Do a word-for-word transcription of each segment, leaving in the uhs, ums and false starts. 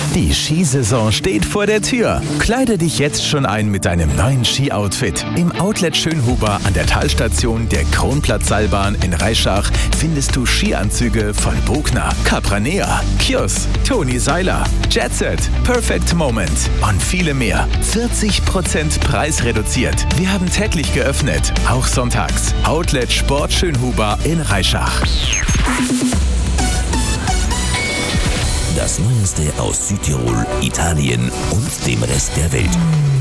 Die Skisaison steht vor der Tür. Kleide dich jetzt schon ein mit deinem neuen Ski-Outfit. Im Outlet Schönhuber an der Talstation der Kronplatzseilbahn in Reischach findest du Skianzüge von Bogner, Capranea, Kjos, Toni Seiler, Jetset, Perfect Moment und viele mehr. vierzig Prozent preisreduziert. Wir haben täglich geöffnet, auch sonntags. Outlet Sport Schönhuber in Reischach. Das Neueste aus Südtirol, Italien und dem Rest der Welt.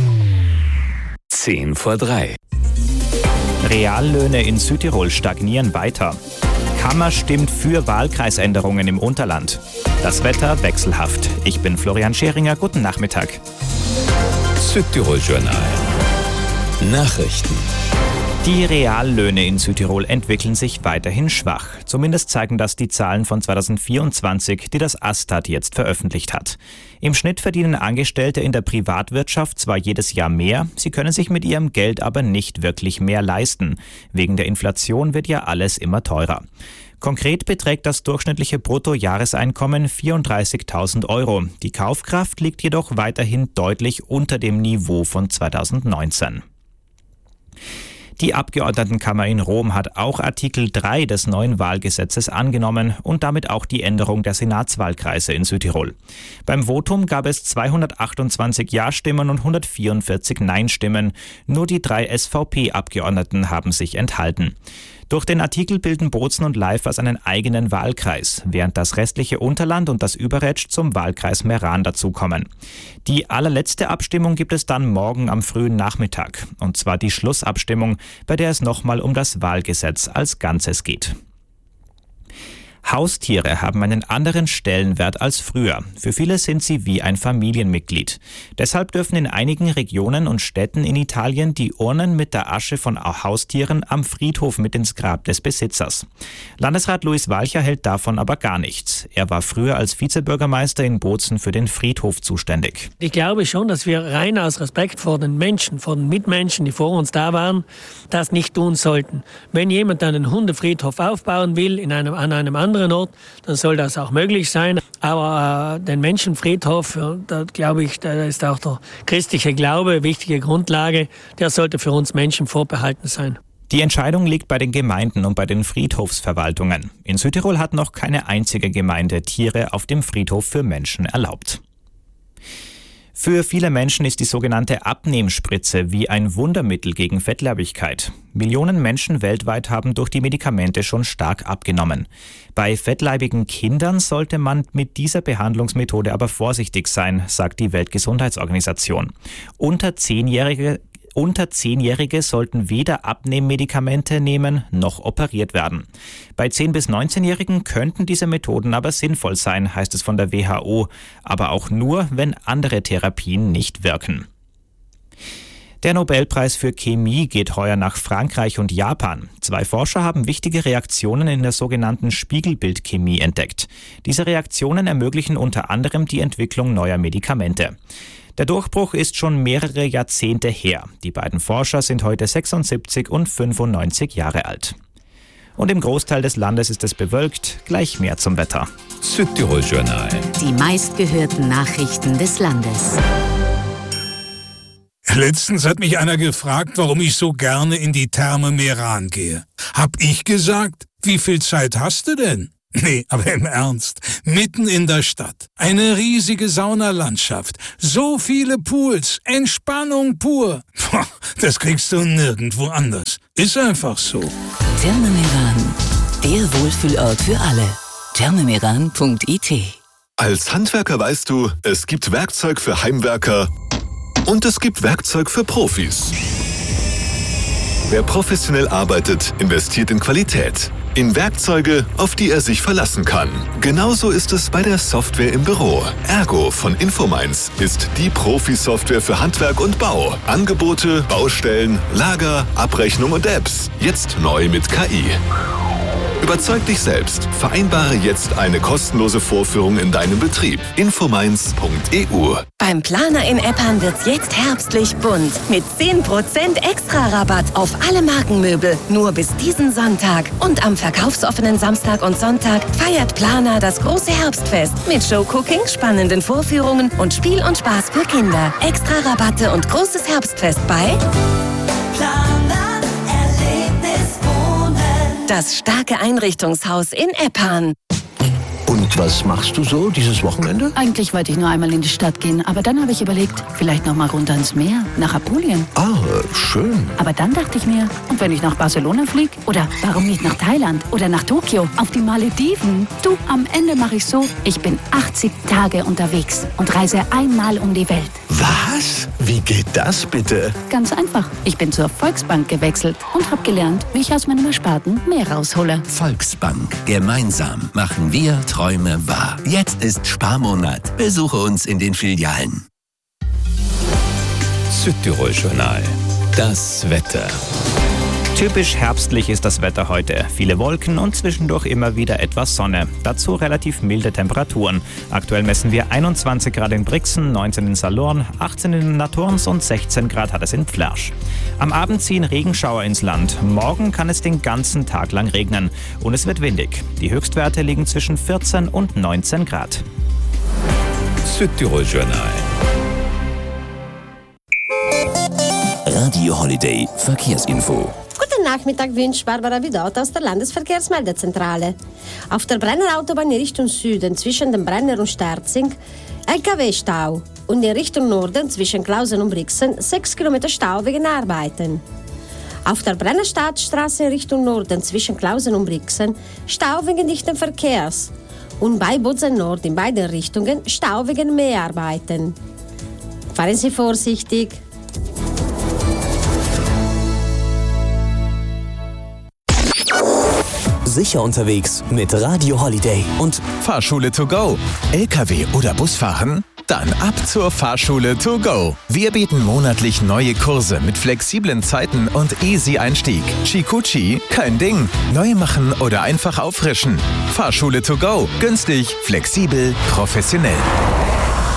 Zehn vor drei. Reallöhne in Südtirol stagnieren weiter. Kammer stimmt für Wahlkreisänderungen im Unterland. Das Wetter wechselhaft. Ich bin Florian Scheringer. Guten Nachmittag. Südtirol Journal. Nachrichten. Die Reallöhne in Südtirol entwickeln sich weiterhin schwach. Zumindest zeigen das die Zahlen von zweitausendvierundzwanzig, die das Astat jetzt veröffentlicht hat. Im Schnitt verdienen Angestellte in der Privatwirtschaft zwar jedes Jahr mehr, sie können sich mit ihrem Geld aber nicht wirklich mehr leisten. Wegen der Inflation wird ja alles immer teurer. Konkret beträgt das durchschnittliche Bruttojahreseinkommen vierunddreißigtausend Euro. Die Kaufkraft liegt jedoch weiterhin deutlich unter dem Niveau von zweitausendneunzehn. Die Abgeordnetenkammer in Rom hat auch Artikel drei des neuen Wahlgesetzes angenommen und damit auch die Änderung der Senatswahlkreise in Südtirol. Beim Votum gab es zweihundertachtundzwanzig Ja-Stimmen und hundertvierundvierzig Nein-Stimmen. Nur die drei S V P-Abgeordneten haben sich enthalten. Durch den Artikel bilden Bozen und Leifers einen eigenen Wahlkreis, während das restliche Unterland und das Überetsch zum Wahlkreis Meran dazukommen. Die allerletzte Abstimmung gibt es dann morgen am frühen Nachmittag, und zwar die Schlussabstimmung, bei der es nochmal um das Wahlgesetz als Ganzes geht. Haustiere haben einen anderen Stellenwert als früher. Für viele sind sie wie ein Familienmitglied. Deshalb dürfen in einigen Regionen und Städten in Italien die Urnen mit der Asche von Haustieren am Friedhof mit ins Grab des Besitzers. Landesrat Luis Walcher hält davon aber gar nichts. Er war früher als Vizebürgermeister in Bozen für den Friedhof zuständig. Ich glaube schon, dass wir rein aus Respekt vor den Menschen, vor den Mitmenschen, die vor uns da waren, das nicht tun sollten. Wenn jemand einen Hundefriedhof aufbauen will in einem, an einem anderen Ort, dann soll das auch möglich sein. Aber äh, den Menschenfriedhof, da glaube ich, da ist auch der christliche Glaube wichtige Grundlage, der sollte für uns Menschen vorbehalten sein. Die Entscheidung liegt bei den Gemeinden und bei den Friedhofsverwaltungen. In Südtirol hat noch keine einzige Gemeinde Tiere auf dem Friedhof für Menschen erlaubt. Für viele Menschen ist die sogenannte Abnehmspritze wie ein Wundermittel gegen Fettleibigkeit. Millionen Menschen weltweit haben durch die Medikamente schon stark abgenommen. Bei fettleibigen Kindern sollte man mit dieser Behandlungsmethode aber vorsichtig sein, sagt die Weltgesundheitsorganisation. Unter Zehnjährige Unter Zehnjährige sollten weder Abnehmmedikamente nehmen noch operiert werden. Bei zehn- bis neunzehnjährigen könnten diese Methoden aber sinnvoll sein, heißt es von der W H O, aber auch nur, wenn andere Therapien nicht wirken. Der Nobelpreis für Chemie geht heuer nach Frankreich und Japan. Zwei Forscher haben wichtige Reaktionen in der sogenannten Spiegelbildchemie entdeckt. Diese Reaktionen ermöglichen unter anderem die Entwicklung neuer Medikamente. Der Durchbruch ist schon mehrere Jahrzehnte her. Die beiden Forscher sind heute sechsundsiebzig und fünfundneunzig Jahre alt. Und im Großteil des Landes ist es bewölkt. Gleich mehr zum Wetter. Südtirol Journal. Die meistgehörten Nachrichten des Landes. Letztens hat mich einer gefragt, warum ich so gerne in die Therme Meran gehe. Hab ich gesagt, wie viel Zeit hast du denn? Nee, aber im Ernst, mitten in der Stadt, eine riesige Saunalandschaft, so viele Pools, Entspannung pur. Puh, das kriegst du nirgendwo anders. Ist einfach so. Therme Meran, der Wohlfühlort für alle. thermemeran punkt I T. Als Handwerker weißt du, es gibt Werkzeug für Heimwerker und es gibt Werkzeug für Profis. Wer professionell arbeitet, investiert in Qualität. In Werkzeuge, auf die er sich verlassen kann. Genauso ist es bei der Software im Büro. Ergo von Infomines ist die Profi-Software für Handwerk und Bau. Angebote, Baustellen, Lager, Abrechnung und Apps. Jetzt neu mit K I. Überzeug dich selbst. Vereinbare jetzt eine kostenlose Vorführung in deinem Betrieb. infomainz punkt e u. Beim Planer in Eppan wird's jetzt herbstlich bunt. Mit zehn Prozent Extra-Rabatt auf alle Markenmöbel. Nur bis diesen Sonntag. Und am verkaufsoffenen Samstag und Sonntag feiert Planer das große Herbstfest. Mit Showcooking, spannenden Vorführungen und Spiel und Spaß für Kinder. Extra-Rabatte und großes Herbstfest bei Planer Erlebniswohnen. Das starke Einrichtungshaus in Eppan. Und was machst du so dieses Wochenende? Eigentlich wollte ich nur einmal in die Stadt gehen, aber dann habe ich überlegt, vielleicht noch mal runter ins Meer, nach Apulien. Ah, schön. Aber dann dachte ich mir, und wenn ich nach Barcelona fliege? Oder warum nicht nach Thailand? Oder nach Tokio? Auf die Malediven? Du, am Ende mache ich so, ich bin achtzig Tage unterwegs und reise einmal um die Welt. Was? Wie geht das bitte? Ganz einfach. Ich bin zur Volksbank gewechselt und habe gelernt, wie ich aus meinem Ersparten mehr raushole. Volksbank. Gemeinsam machen wir Träume wahr. Jetzt ist Sparmonat. Besuche uns in den Filialen. Südtirol Journal. Das Wetter. Typisch herbstlich ist das Wetter heute. Viele Wolken und zwischendurch immer wieder etwas Sonne. Dazu relativ milde Temperaturen. Aktuell messen wir einundzwanzig Grad in Brixen, neunzehn in Salorn, achtzehn in Naturns und sechzehn Grad hat es in Pflärsch. Am Abend ziehen Regenschauer ins Land. Morgen kann es den ganzen Tag lang regnen. Und es wird windig. Die Höchstwerte liegen zwischen vierzehn und neunzehn Grad. Südtirol Journal. Radio Holiday Verkehrsinfo. Guten Nachmittag wünscht Barbara Vidot aus der Landesverkehrsmeldezentrale. Auf der Brenner Autobahn in Richtung Süden zwischen dem Brenner und Sterzing L K W-Stau und in Richtung Norden zwischen Klausen und Brixen sechs Kilometer Stau wegen Arbeiten. Auf der Brenner Stadtstraße in Richtung Norden zwischen Klausen und Brixen Stau wegen dichten Verkehrs und bei Bozen Nord in beiden Richtungen Stau wegen Mäharbeiten. Fahren Sie vorsichtig. Sicher unterwegs mit Radio Holiday und Fahrschule to go. L K W oder Busfahren? Dann ab zur Fahrschule to go. Wir bieten monatlich neue Kurse mit flexiblen Zeiten und easy Einstieg. Chikuchi, kein Ding. Neu machen oder einfach auffrischen. Fahrschule to go. Günstig, flexibel, professionell.